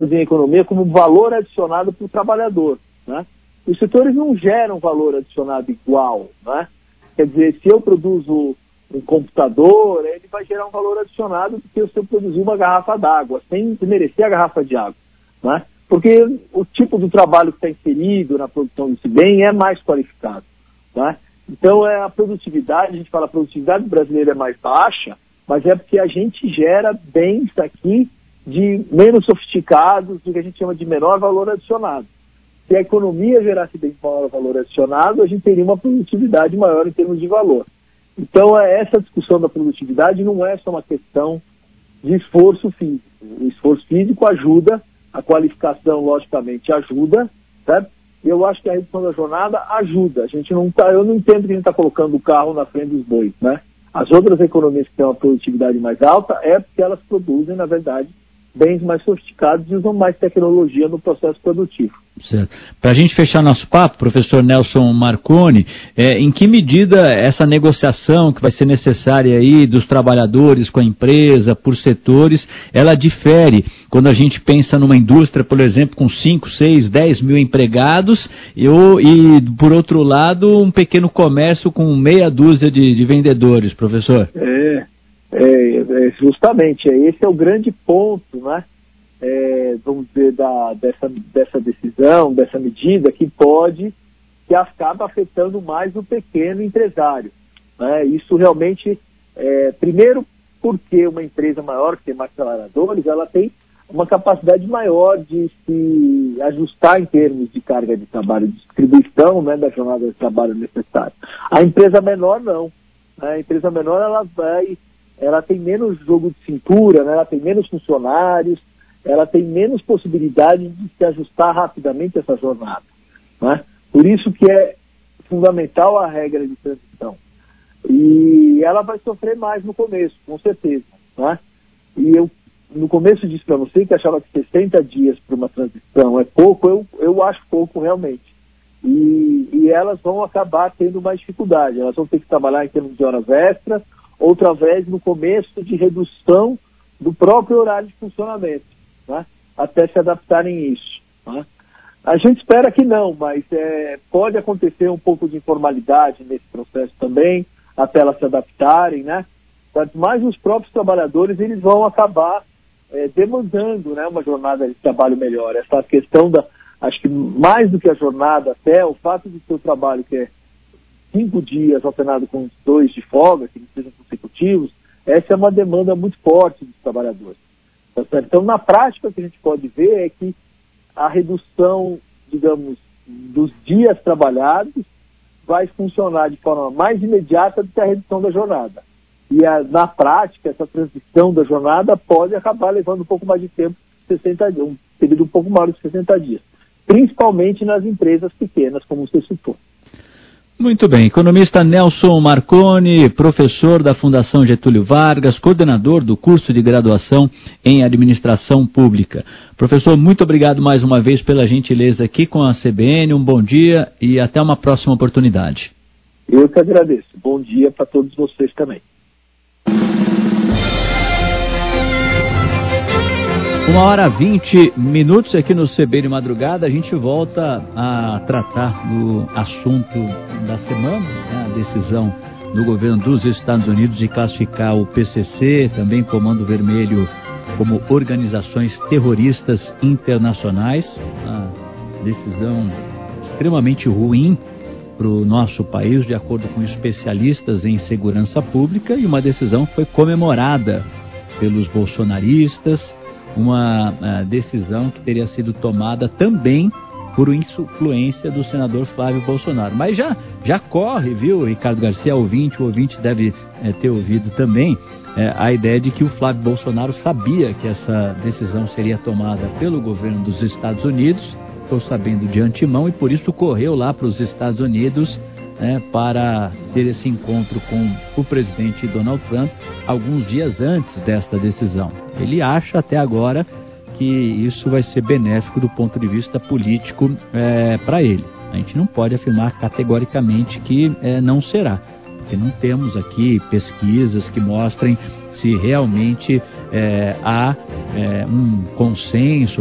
em economia como valor adicionado para o trabalhador, né? Os setores não geram valor adicionado igual, né? Quer dizer, se eu produzo um computador, ele vai gerar um valor adicionado do que se eu produzir uma garrafa d'água, sem merecer a garrafa de água, né? Porque o tipo do trabalho que está inserido na produção desse bem é mais qualificado, né? Então, a produtividade, a gente fala, a produtividade brasileira é mais baixa, mas é porque a gente gera bens aqui de menos sofisticados, do que a gente chama de menor valor adicionado. Se a economia gerasse bem maior valor adicionado, a gente teria uma produtividade maior em termos de valor. Então, essa discussão da produtividade não é só uma questão de esforço físico. O esforço físico ajuda, a qualificação, logicamente, ajuda, certo? Eu acho que a redução da jornada ajuda. Eu não entendo que a gente está colocando o carro na frente dos bois, né? As outras economias que têm uma produtividade mais alta é porque elas produzem, na verdade, bens mais sofisticados e usam mais tecnologia no processo produtivo. Certo. Para a gente fechar nosso papo, professor Nelson Marconi, em que medida essa negociação que vai ser necessária aí dos trabalhadores com a empresa, por setores, ela difere quando a gente pensa numa indústria, por exemplo, com 5, 6, 10 mil empregados e por outro lado, um pequeno comércio com meia dúzia de vendedores, professor? Justamente, esse é o grande ponto, né? Vamos dizer, dessa decisão, dessa medida que acaba afetando mais o pequeno empresário, né? Isso realmente, primeiro porque uma empresa maior, que tem mais trabalhadores, ela tem uma capacidade maior de se ajustar em termos de carga de trabalho, de distribuição, né, da jornada de trabalho necessária. A empresa menor não, né? A empresa menor ela tem menos jogo de cintura, né? Ela tem menos funcionários, ela tem menos possibilidade de se ajustar rapidamente a essa jornada, né? Por isso que é fundamental a regra de transição. E ela vai sofrer mais no começo, com certeza, né? E eu, no começo, disse para você que achava que 60 dias para uma transição é pouco, eu acho pouco realmente. E elas vão acabar tendo mais dificuldade, elas vão ter que trabalhar em termos de horas extras, outra vez no começo de redução do próprio horário de funcionamento, né? Até se adaptarem a isso, né? A gente espera que não, mas pode acontecer um pouco de informalidade nesse processo também, até elas se adaptarem, né? Quanto mais os próprios trabalhadores, eles vão acabar demandando, né, uma jornada de trabalho melhor. Essa questão acho que mais do que a jornada, até o fato de seu trabalho, que é 5 dias alternado com 2 de folga, que não sejam consecutivos, essa é uma demanda muito forte dos trabalhadores. Tá certo? Então, na prática, o que a gente pode ver é que a redução, digamos, dos dias trabalhados vai funcionar de forma mais imediata do que a redução da jornada. E, na prática, essa transição da jornada pode acabar levando um pouco mais de tempo, 60 dias, um período um pouco maior de 60 dias. Principalmente nas empresas pequenas, como você citou. Muito bem. Economista Nelson Marconi, professor da Fundação Getúlio Vargas, coordenador do curso de graduação em Administração Pública. Professor, muito obrigado mais uma vez pela gentileza aqui com a CBN. Um bom dia e até uma próxima oportunidade. Eu que agradeço. Bom dia para todos vocês também. 1h20 aqui no CBN Madrugada. A gente volta a tratar do assunto da semana, né? A decisão do governo dos Estados Unidos de classificar o PCC, também Comando Vermelho, como organizações terroristas internacionais. Uma decisão extremamente ruim para o nosso país, de acordo com especialistas em segurança pública, e uma decisão que foi comemorada pelos bolsonaristas, uma decisão que teria sido tomada também por influência do senador Flávio Bolsonaro. Mas já corre, viu, Ricardo Garcia, o ouvinte deve ter ouvido também, a ideia de que o Flávio Bolsonaro sabia que essa decisão seria tomada pelo governo dos Estados Unidos, ficou sabendo de antemão e por isso correu lá para os Estados Unidos, para ter esse encontro com o presidente Donald Trump alguns dias antes desta decisão. Ele acha até agora que isso vai ser benéfico do ponto de vista político para ele. A gente não pode afirmar categoricamente que não será, porque não temos aqui pesquisas que mostrem se realmente há um consenso